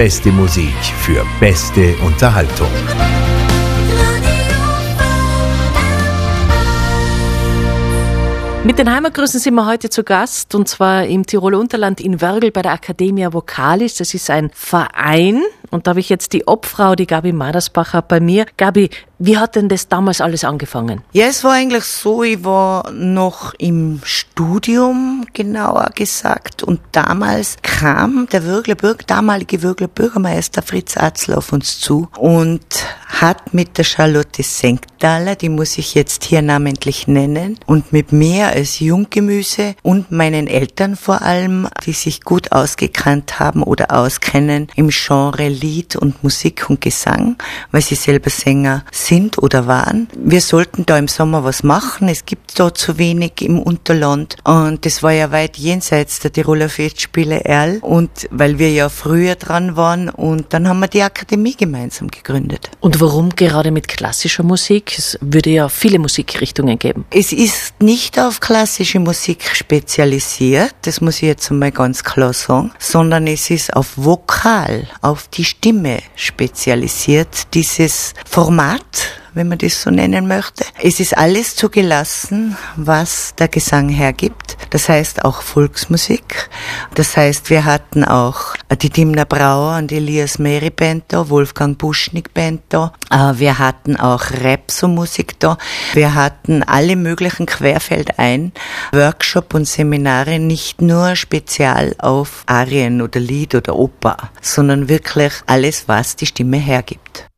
beste Musik für beste Unterhaltung. Mit den Heimatgrüßen sind wir heute zu Gast, und zwar im Tiroler Unterland in Wörgl bei der Academia Vocalis. Das ist ein Verein, und da habe ich jetzt die Obfrau, die Gabi Madersbacher, bei mir. Gabi, wie hat denn das damals alles angefangen? Ja, es war eigentlich so, ich war noch im Studium, genauer gesagt, und damals kam der damalige Wörgler Bürgermeister Fritz Atzler auf uns zu und hat mit der Charlotte Senktaler, die muss ich jetzt hier namentlich nennen, und mit mir als Junggemüse und meinen Eltern vor allem, die sich gut ausgekannt haben oder auskennen im Genre Lied und Musik und Gesang, weil sie selber Sänger sind oder waren. Wir sollten da im Sommer was machen. Es gibt da zu wenig im Unterland, und das war ja weit jenseits der Tiroler Festspiele Erl, und weil wir ja früher dran waren, und dann haben wir die Akademie gemeinsam gegründet. Und warum gerade mit klassischer Musik? Es würde ja viele Musikrichtungen geben. Es ist nicht auf klassische Musik spezialisiert, das muss ich jetzt einmal ganz klar sagen, sondern es ist auf Vokal, auf die Stimme spezialisiert, dieses Format, wenn man das so nennen möchte. Es ist alles zugelassen, was der Gesang hergibt. Das heißt auch Volksmusik. Das heißt, wir hatten auch die Dimna Brauer und Elias Meri Band da, Wolfgang Buschnick Band da. Wir hatten auch Rap-So-Musik da. Wir hatten alle möglichen querfeldein Workshop und Seminare, nicht nur spezial auf Arien oder Lied oder Oper, sondern wirklich alles, was die Stimme hergibt.